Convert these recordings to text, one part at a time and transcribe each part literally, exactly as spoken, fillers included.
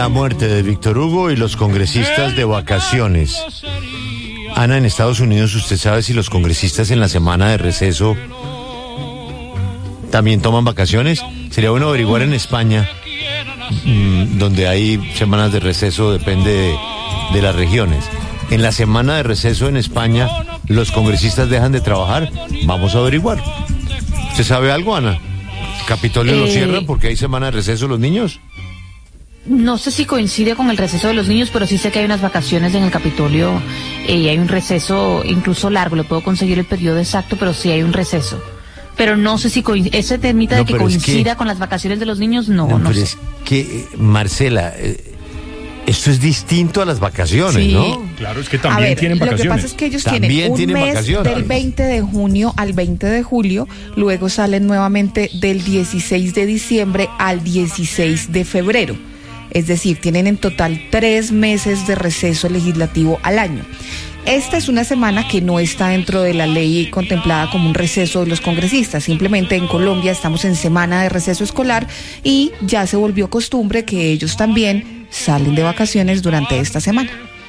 La muerte de Víctor Hugo y los congresistas de vacaciones. Ana, en Estados Unidos, ¿usted sabe si los congresistas en la semana de receso también toman vacaciones? Sería bueno averiguar en España, mmm, donde hay semanas de receso, depende de, de las regiones. En la semana de receso en España, ¿los congresistas dejan de trabajar? Vamos a averiguar. ¿Usted sabe algo, Ana? ¿Capitolio eh... lo cierran porque hay semana de receso los niños? No sé si coincide con el receso de los niños, pero sí sé que hay unas vacaciones en el Capitolio eh, y hay un receso incluso largo. Le puedo conseguir el periodo exacto, pero sí hay un receso. Pero no sé si coincide, ese temita no, de que coincida es que, con las vacaciones de los niños, no, no, no pero sé. Es que, Marcela, eh, esto es distinto a las vacaciones, sí, ¿no? Claro, es que también ver, tienen vacaciones. Lo que pasa es que ellos también tienen un tienen mes vacaciones. Del veinte de junio al veinte de julio, luego salen nuevamente del dieciséis de diciembre al dieciséis de febrero. Es decir, tienen en total tres meses de receso legislativo al año. Esta es una semana que no está dentro de la ley contemplada como un receso de los congresistas. Simplemente en Colombia estamos en semana de receso escolar y ya se volvió costumbre que ellos también salen de vacaciones durante esta semana.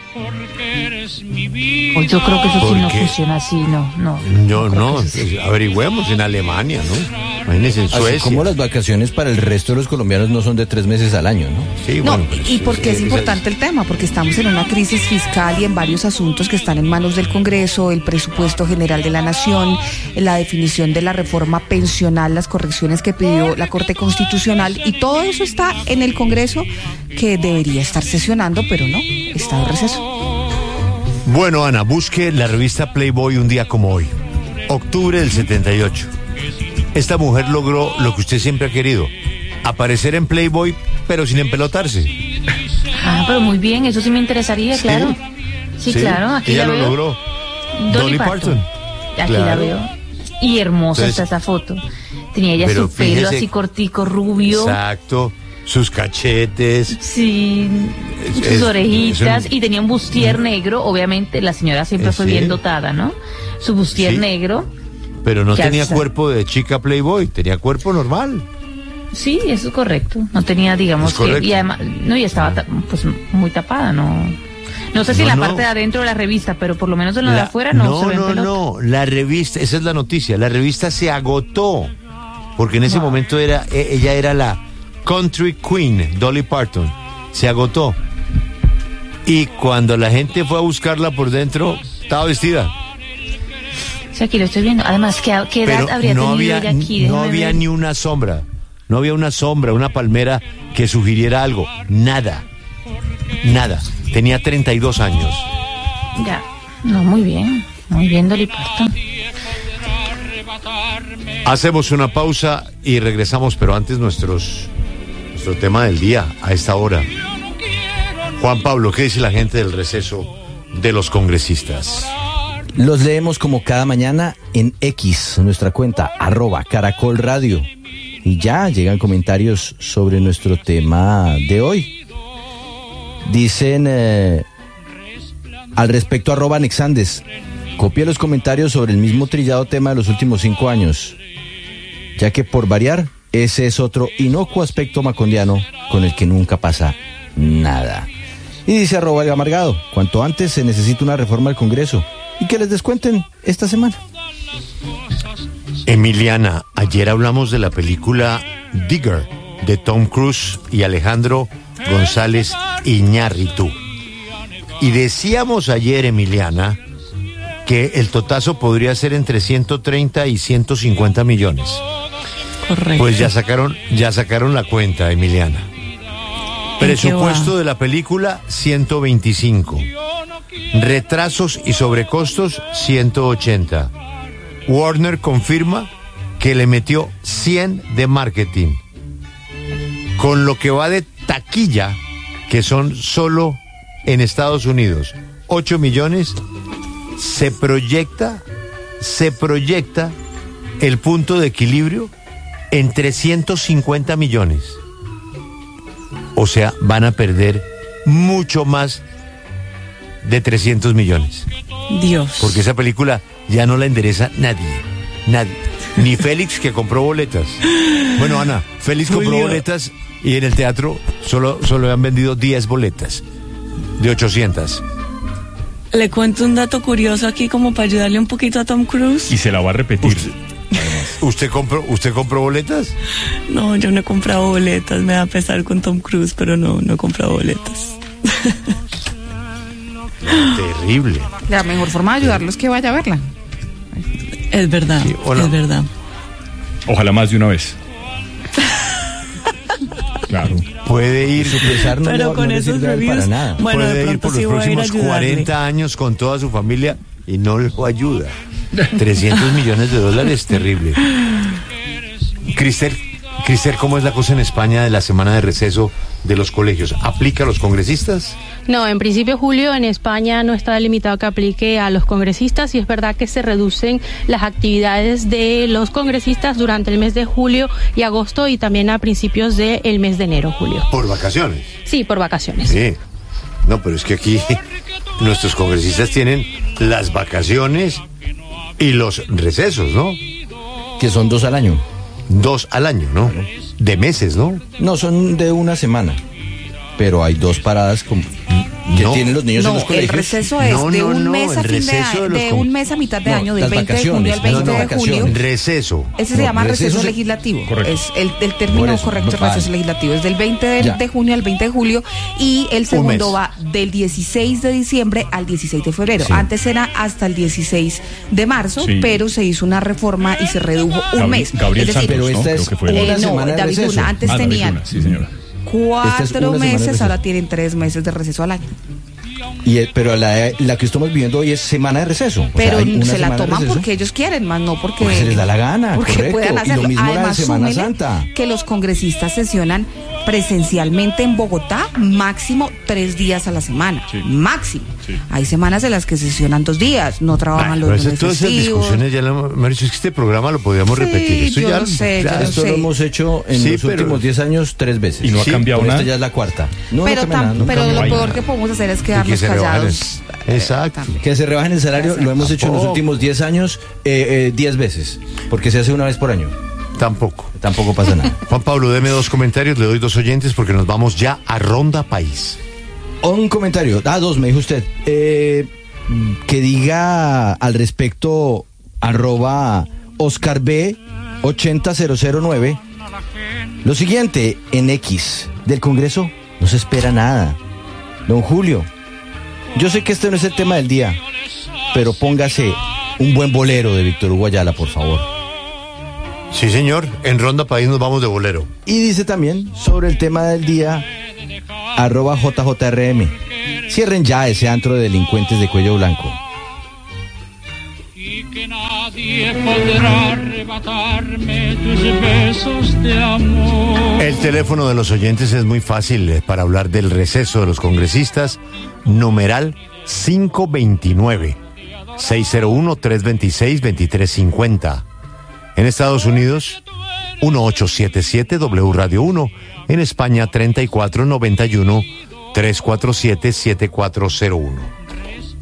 Pues yo creo que eso sí no funciona así, no, no. No, no, no averigüemos en Alemania, ¿no? Imagínense en Suecia. Así como las vacaciones para el resto de los colombianos no son de tres meses al año, ¿no? Sí, no, bueno, y porque es, es importante el tema, porque estamos en una crisis fiscal y en varios asuntos que están en manos del Congreso, el presupuesto general de la Nación, la definición de la reforma pensional, las correcciones que pidió la Corte Constitucional, y todo eso está en el Congreso, que debería estar sesionando, pero no, está de receso. Bueno, Ana, busque la revista Playboy un día como hoy, octubre del setenta y ocho. Esta mujer logró lo que usted siempre ha querido, aparecer en Playboy, pero sin empelotarse. Ah, pero muy bien, eso sí me interesaría, claro. Sí, sí, claro, aquí ella la lo veo. logró. Dolly, Dolly Parton. Parton. Aquí claro. la veo. Y hermosa Entonces, está esa foto. Tenía ella pero su pelo fíjese, así cortico, rubio. Exacto. Sus cachetes. Sí, es, sus es, orejitas, es un... y tenía un bustier negro. Obviamente la señora siempre fue sí. bien dotada, ¿no? Su bustier sí. negro. Pero no tenía hasta... cuerpo de chica Playboy, tenía cuerpo normal. Sí, eso es correcto. No tenía, digamos, que, y además, no, y estaba pues muy tapada, no. No sé si no, la no. parte de adentro de la revista, pero por lo menos en la, la de afuera no, no se ve No, no, no, la revista, esa es la noticia, la revista se agotó, porque en ese wow. momento era, ella era la Country Queen, Dolly Parton, se agotó. Y cuando la gente fue a buscarla por dentro, estaba vestida. Sí, aquí lo estoy viendo. Además, ¿qué, qué edad Pero habría no tenido había, ella aquí? No había ver. ni una sombra, no había una sombra, una palmera que sugiriera algo, nada, nada. Tenía treinta y dos años. Ya, no, muy bien, muy bien, Dolly Parton. Hacemos una pausa y regresamos, pero antes nuestros nuestro tema del día a esta hora. Juan Pablo, ¿qué dice la gente del receso de los congresistas? Los leemos como cada mañana en X, nuestra cuenta, arroba Caracol Radio. Y ya llegan comentarios sobre nuestro tema de hoy. Dicen eh, al respecto, arroba Nexandes, copia los comentarios sobre el mismo trillado tema de los últimos cinco años, ya que por variar, ese es otro inocuo aspecto macondiano con el que nunca pasa nada. Y dice arroba el amargado, cuanto antes se necesita una reforma al Congreso y que les descuenten esta semana. Emiliana, ayer hablamos de la película Digger de Tom Cruise y Alejandro González Iñárritu. Y decíamos ayer, Emiliana, que el totazo podría ser entre ciento treinta y ciento cincuenta millones. Correcto. Pues ya sacaron, ya sacaron la cuenta, Emiliana. Presupuesto de la película, ciento veinticinco. Retrasos y sobrecostos, ciento ochenta. Warner confirma que le metió cien de marketing. Con lo que va de taquilla, que son solo en Estados Unidos, ocho millones, se proyecta, se proyecta el punto de equilibrio en trescientos cincuenta millones. O sea, van a perder mucho más de trescientos millones. Dios. Porque esa película ya no la endereza nadie, nadie. Ni Félix, que compró boletas. Bueno, Ana, Félix compró boletas y en el teatro Solo, solo han vendido diez boletas de ochocientas. Le cuento un dato curioso aquí como para ayudarle un poquito a Tom Cruise. Y se la va a repetir. ¿Usted, ¿usted compró, usted compró boletas? No, yo no he comprado boletas, me da pesar con Tom Cruise, pero no, no he comprado boletas. Terrible. La mejor forma de ayudarlo es que vaya a verla. Es verdad, Sí, ¿o no? es verdad. Ojalá más de una vez. Claro. Puede ir, Su pesar no, Pero le, con no le esos sirve a él reviews, para nada. bueno, de puede ir pronto por sí los voy a ir a próximos ayudarle. cuarenta años con toda su familia y no lo ayuda. trescientos millones de dólares, terrible. Cristel, Cristel, ¿cómo es la cosa en España de la semana de receso de los colegios? ¿Aplica a los congresistas? No, en principio, Julio, en España no está delimitado que aplique a los congresistas y es verdad que se reducen las actividades de los congresistas durante el mes de julio y agosto y también a principios del mes de enero, Julio. Por vacaciones. Sí, por vacaciones. Sí. No, pero es que aquí nuestros congresistas tienen las vacaciones y los recesos, ¿no? Que son dos al año. Dos al año, ¿no? De meses, ¿no? No, son de una semana. Pero hay dos paradas como que No. tienen los niños en No, los el colegios. receso es No, de no, un no, mes a el fin de receso año, de los de con- un mes a mitad de No, año, del las veinte de junio al vacaciones. veinte No, no, de julio. vacaciones. Receso. Ese se No, llama receso receso se- legislativo. Correcto. Es el, el término Por eso, correcto es vale. receso legislativo. Es del veinte de, Ya. de junio al veinte de julio y el mes. segundo va del dieciséis de diciembre al dieciséis de febrero. Sí. Antes era hasta el dieciséis de marzo, Sí. pero se hizo una reforma y se redujo un Gabri- mes. Gabriel es decir, Santos, pero ¿no? esta Creo es que fue una el- eh, no, semana de David receso. Luna, antes Ah, David tenían Luna, sí, señora. cuatro Esta es una semana de meses, receso. ahora tienen tres meses de receso al año. Y, eh, pero la, la que estamos viviendo hoy es semana de receso. O sea, Pero hay una se la semana de toman receso. porque ellos quieren, más no porque, Porque se les da la gana, porque correcto. puedan Y lo hacerlo. mismo la de Además, Semana súmele Santa. que los congresistas sesionan presencialmente en Bogotá máximo tres días a la semana, Sí. máximo. Sí. Hay semanas en las que sesionan dos días, no trabajan Ay, los pero esas- lunes todas esas festivos. discusiones ya lo hemos dicho, es que este programa lo podríamos Sí, repetir. Esto yo ya lo sé, yo ya- lo Esto sé. lo hemos hecho en Sí, los pero- últimos diez años tres veces. Y no ha Sí, cambiado Pero nada. esta ya es la cuarta. No, pero no cambia tam- nada, no pero cambia lo nada. peor que podemos hacer es Y que quedarnos se rebajen callados. el- Exacto. También. Que se rebajen el salario, lo hemos hecho en los Tampoco. últimos diez años, eh, eh, diez veces, porque se hace una vez por año. Tampoco. Tampoco pasa nada. Juan Pablo, deme dos comentarios, le doy dos oyentes porque nos vamos ya a Ronda País. Un comentario, ah, dos, me dijo usted, eh, que diga al respecto arroba Oscar B ochenta mil nueve lo siguiente, en X del Congreso no se espera nada. Don Julio, yo sé que este no es el tema del día, pero póngase un buen bolero de Víctor Hugo Ayala, por favor. Sí, señor, en Ronda País nos vamos de bolero. Y dice también sobre el tema del día, arroba J J R M. Cierren ya ese antro de delincuentes de cuello blanco. Y que nadie podrá arrebatarme tus besos de amor. El teléfono de los oyentes es muy fácil eh, para hablar del receso de los congresistas. Numeral cinco veintinueve, seis cero uno, tres dos seis, dos tres cinco cero. En Estados Unidos, uno ocho siete siete W Radio uno. En España, treinta y cuatro noventa y uno, tres cuatro siete, siete cuatro cero uno.